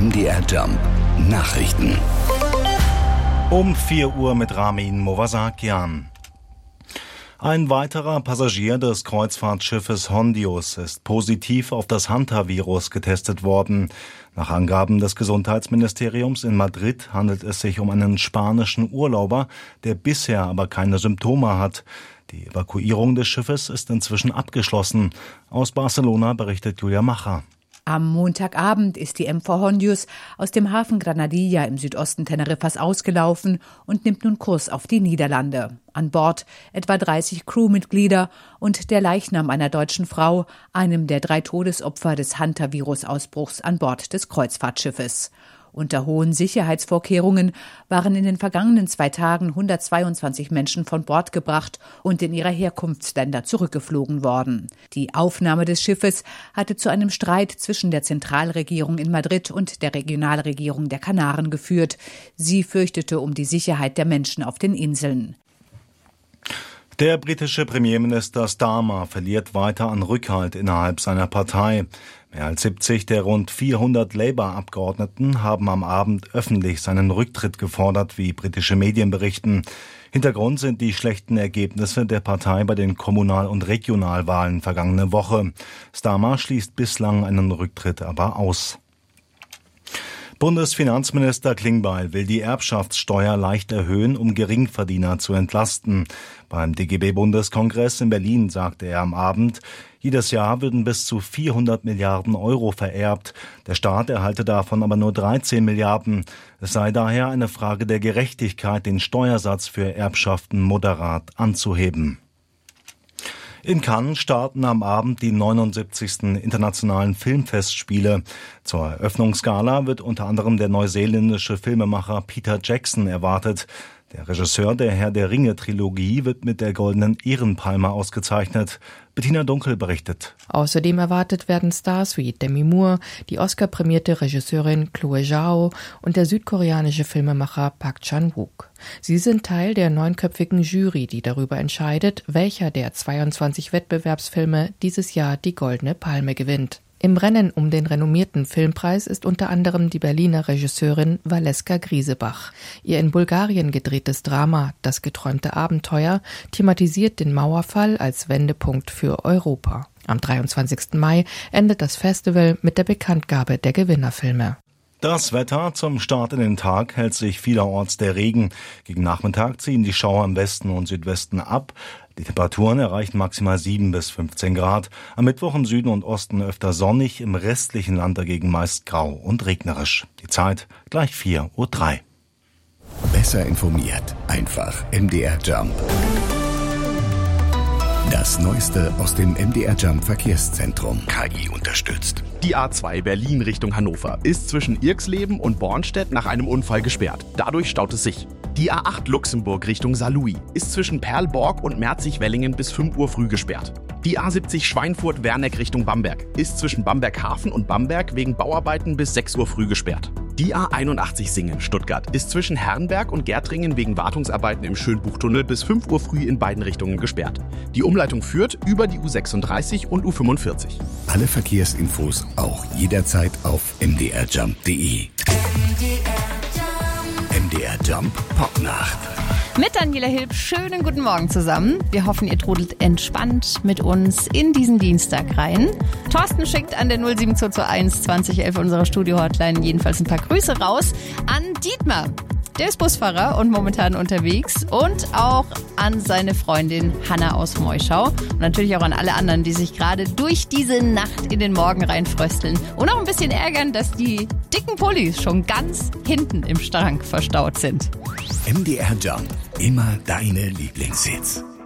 MDR Jump Nachrichten. Um 4 Uhr mit Ramin Movasakian. Ein weiterer Passagier des Kreuzfahrtschiffes Hondius ist positiv auf das Hantavirus getestet worden. Nach Angaben des Gesundheitsministeriums in Madrid handelt es sich um einen spanischen Urlauber, der bisher aber keine Symptome hat. Die Evakuierung des Schiffes ist inzwischen abgeschlossen. Aus Barcelona berichtet Julia Macher. Am Montagabend ist die MV Hondius aus dem Hafen Granadilla im Südosten Teneriffas ausgelaufen und nimmt nun Kurs auf die Niederlande. An Bord etwa 30 Crewmitglieder und der Leichnam einer deutschen Frau, einem der 3 Todesopfer des Hantavirus-Ausbruchs an Bord des Kreuzfahrtschiffes. Unter hohen Sicherheitsvorkehrungen waren in den vergangenen 2 Tagen 122 Menschen von Bord gebracht und in ihre Herkunftsländer zurückgeflogen worden. Die Aufnahme des Schiffes hatte zu einem Streit zwischen der Zentralregierung in Madrid und der Regionalregierung der Kanaren geführt. Sie fürchtete um die Sicherheit der Menschen auf den Inseln. Der britische Premierminister Starmer verliert weiter an Rückhalt innerhalb seiner Partei. Mehr als 70 der rund 400 Labour-Abgeordneten haben am Abend öffentlich seinen Rücktritt gefordert, wie britische Medien berichten. Hintergrund sind die schlechten Ergebnisse der Partei bei den Kommunal- und Regionalwahlen vergangene Woche. Starmer schließt bislang einen Rücktritt aber aus. Bundesfinanzminister Klingbeil will die Erbschaftssteuer leicht erhöhen, um Geringverdiener zu entlasten. Beim DGB-Bundeskongress in Berlin sagte er am Abend, jedes Jahr würden bis zu 400 Milliarden Euro vererbt. Der Staat erhalte davon aber nur 13 Milliarden. Es sei daher eine Frage der Gerechtigkeit, den Steuersatz für Erbschaften moderat anzuheben. In Cannes starten am Abend die 79. Internationalen Filmfestspiele. Zur Eröffnungsgala wird unter anderem der neuseeländische Filmemacher Peter Jackson erwartet. Der Regisseur der Herr der Ringe-Trilogie wird mit der Goldenen Ehrenpalme ausgezeichnet. Bettina Dunkel berichtet. Außerdem erwartet werden Stars wie Demi Moore, die Oscar-prämierte Regisseurin Chloe Zhao und der südkoreanische Filmemacher Park Chan-wook. Sie sind Teil der 9-köpfigen Jury, die darüber entscheidet, welcher der 22 Wettbewerbsfilme dieses Jahr die Goldene Palme gewinnt. Im Rennen um den renommierten Filmpreis ist unter anderem die Berliner Regisseurin Valeska Griesebach. Ihr in Bulgarien gedrehtes Drama »Das geträumte Abenteuer« thematisiert den Mauerfall als Wendepunkt für Europa. Am 23. Mai endet das Festival mit der Bekanntgabe der Gewinnerfilme. Das Wetter zum Start in den Tag hält sich vielerorts der Regen. Gegen Nachmittag ziehen die Schauer im Westen und Südwesten ab. Die Temperaturen erreichen maximal 7 bis 15 Grad. Am Mittwoch im Süden und Osten öfter sonnig, im restlichen Land dagegen meist grau und regnerisch. Die Zeit gleich 4:03 Uhr. Besser informiert, einfach MDR Jump. Das Neueste aus dem MDR Jump Verkehrszentrum. KI unterstützt. Die A2 Berlin Richtung Hannover ist zwischen Irxleben und Bornstedt nach einem Unfall gesperrt. Dadurch staut es sich. Die A8 Luxemburg Richtung Saarlouis ist zwischen Perlborg und Merzig-Wellingen bis 5 Uhr früh gesperrt. Die A70 Schweinfurt-Werneck Richtung Bamberg ist zwischen Bamberg-Hafen und Bamberg wegen Bauarbeiten bis 6 Uhr früh gesperrt. Die A81 Singen-Stuttgart ist zwischen Herrenberg und Gärtringen wegen Wartungsarbeiten im Schönbuchtunnel bis 5 Uhr früh in beiden Richtungen gesperrt. Die Umleitung führt über die U36 und U45. Alle Verkehrsinfos auch jederzeit auf mdrjump.de. MDR Jump Popnacht. Mit Daniela Hilb, schönen guten Morgen zusammen. Wir hoffen, ihr trudelt entspannt mit uns in diesen Dienstag rein. Thorsten schickt an der 07221 2011 unserer Studio-Hotline jedenfalls ein paar Grüße raus an Dietmar. Der ist Busfahrer und momentan unterwegs, und auch an seine Freundin Hanna aus Meuschau und natürlich auch an alle anderen, die sich gerade durch diese Nacht in den Morgen reinfrösteln und auch ein bisschen ärgern, dass die dicken Pullis schon ganz hinten im Schrank verstaut sind. MDR Jump, immer deine Lieblingshits.